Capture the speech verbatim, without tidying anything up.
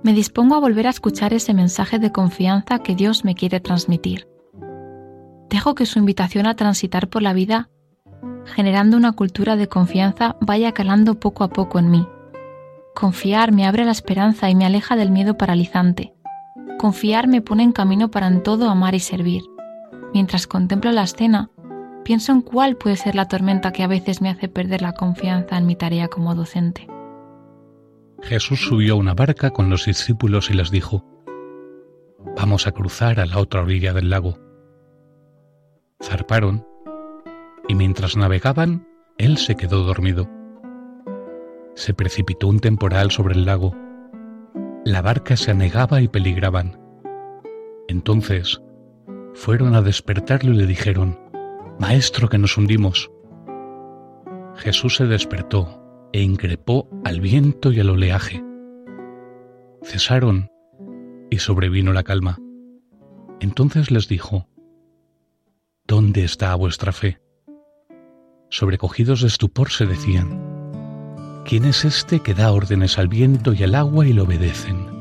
Me dispongo a volver a escuchar ese mensaje de confianza que Dios me quiere transmitir. Dejo que su invitación a transitar por la vida, generando una cultura de confianza, vaya calando poco a poco en mí. Confiar me abre la esperanza y me aleja del miedo paralizante. Confiar me pone en camino para en todo amar y servir. Mientras contemplo la escena, pienso en cuál puede ser la tormenta que a veces me hace perder la confianza en mi tarea como docente. Jesús subió a una barca con los discípulos y les dijo: «Vamos a cruzar a la otra orilla del lago». Zarparon, y mientras navegaban, él se quedó dormido. Se precipitó un temporal sobre el lago. La barca se anegaba y peligraban. Entonces fueron a despertarlo y le dijeron: «Maestro, que nos hundimos». Jesús se despertó e increpó al viento y al oleaje. Cesaron y sobrevino la calma. Entonces les dijo: «¿Dónde está vuestra fe?». Sobrecogidos de estupor se decían: «¿Quién es este que da órdenes al viento y al agua y le obedecen?».